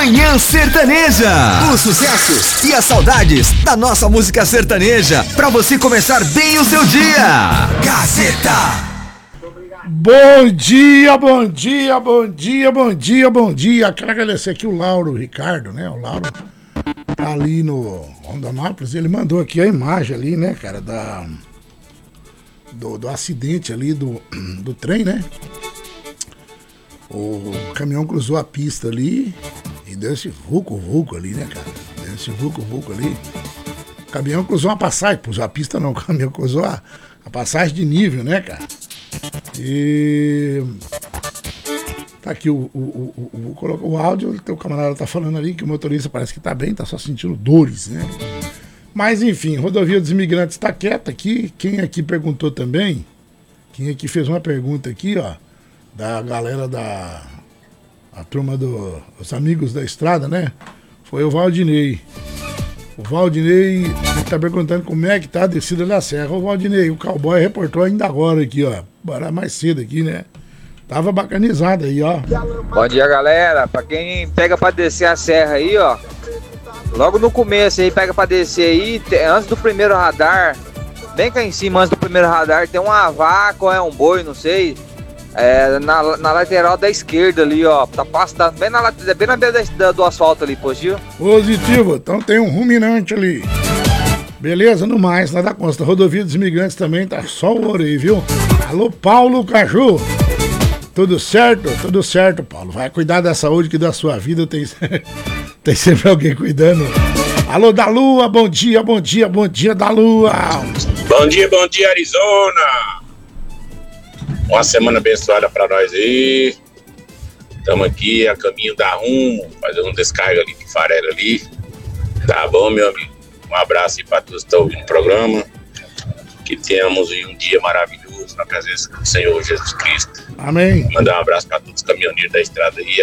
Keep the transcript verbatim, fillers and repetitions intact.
Manhã Sertaneja. Os sucessos e as saudades da nossa música sertaneja, pra você começar bem o seu dia. Gazeta. Bom dia, bom dia, bom dia, bom dia, bom dia. Quero agradecer aqui o Lauro Ricardo, né? O Lauro tá ali no Rondonópolis. Ele mandou aqui a imagem ali, né, cara, da do, do acidente ali do, do trem, né? O caminhão cruzou a pista ali e deu esse vulco-vulco ali, né, cara? Deu esse vulco-vulco ali. O caminhão cruzou uma passagem, cruzou a pista não, o caminhão cruzou a, a passagem de nível, né, cara? E tá aqui o, o, o, o, o, o áudio, o teu camarada tá falando ali que o motorista parece que tá bem, tá só sentindo dores, né? Mas enfim, Rodovia dos Imigrantes tá quieta aqui. Quem aqui perguntou também, quem aqui fez uma pergunta aqui, ó, da galera da a turma dos do, amigos da estrada, né? Foi o Valdinei. O Valdinei tá perguntando como é que tá a descida da serra. O Valdinei, o cowboy reportou ainda agora aqui, ó. Bora mais cedo aqui, né? Tava bacanizado aí, ó. Bom dia, galera. Pra quem pega pra descer a serra aí, ó. Logo no começo aí, pega pra descer aí, antes do primeiro radar, bem cá em cima, antes do primeiro radar, tem uma vaca ou é um boi, não sei. É, na, na lateral da esquerda ali, ó. Tá passando bem na, bem na beira da, do asfalto ali, positivo? Positivo, então tem um ruminante ali. Beleza, no mais, nada consta. Rodovia dos Imigrantes também tá só o ouro aí, viu? Alô, Paulo Caju. Tudo certo? Tudo certo, Paulo. Vai cuidar da saúde que da sua vida tem, tem sempre alguém cuidando. Alô, da Lua, bom dia, bom dia, bom dia da Lua. Bom dia, bom dia, Arizona. Uma semana abençoada pra nós aí. Estamos aqui a caminho da Rumo, fazendo um descarga ali de farelo ali. Tá bom, meu amigo? Um abraço aí pra todos que estão ouvindo o programa. Que tenhamos um dia maravilhoso na presença do Senhor Jesus Cristo. Amém. Mandar um abraço pra todos os caminhoneiros da estrada aí.